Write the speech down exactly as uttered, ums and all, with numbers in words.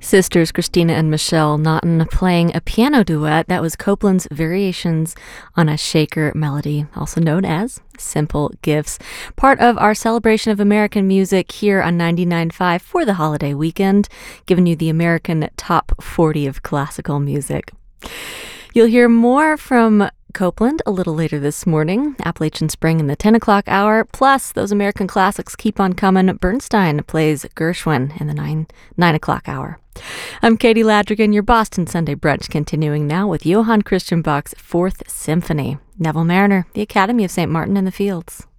Sisters Christina and Michelle Naughton playing a piano duet that was Copland's Variations on a Shaker Melody, also known as Simple Gifts, part of our celebration of American music here on ninety-nine point five for the holiday weekend, giving you the American Top forty of classical music. You'll hear more from Copland a little later this morning, Appalachian Spring in the ten o'clock hour, plus those American classics keep on coming. Bernstein plays Gershwin in the nine, nine o'clock hour. I'm Katie Ladrigan, your Boston Sunday brunch, continuing now with Johann Christian Bach's Fourth Symphony. Neville Mariner, the Academy of Saint Martin in the Fields.